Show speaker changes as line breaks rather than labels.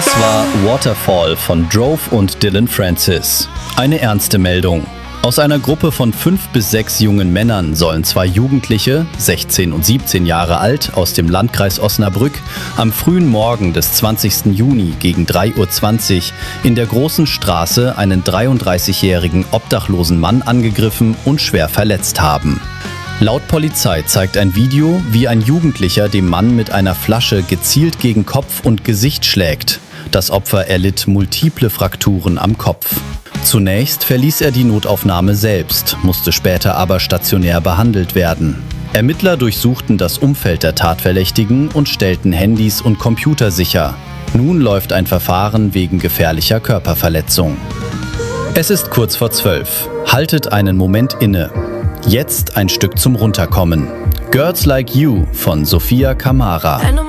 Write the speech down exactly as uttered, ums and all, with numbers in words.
Das war Waterfall von Drove und Dillon Francis. Eine ernste Meldung. Aus einer Gruppe von fünf bis sechs jungen Männern sollen zwei Jugendliche, sechzehn und siebzehn Jahre alt, aus dem Landkreis Osnabrück am frühen Morgen des zwanzigsten Juni gegen drei Uhr zwanzig in der Großen Straße einen dreiunddreißigjährigen obdachlosen Mann angegriffen und schwer verletzt haben. Laut Polizei zeigt ein Video, wie ein Jugendlicher dem Mann mit einer Flasche gezielt gegen Kopf und Gesicht schlägt. Das Opfer erlitt multiple Frakturen am Kopf. Zunächst verließ er die Notaufnahme selbst, musste später aber stationär behandelt werden. Ermittler durchsuchten das Umfeld der Tatverdächtigen und stellten Handys und Computer sicher. Nun läuft ein Verfahren wegen gefährlicher Körperverletzung. Es ist kurz vor zwölf. Haltet einen Moment inne. Jetzt ein Stück zum Runterkommen. Girls Like You von Sophia Kamara.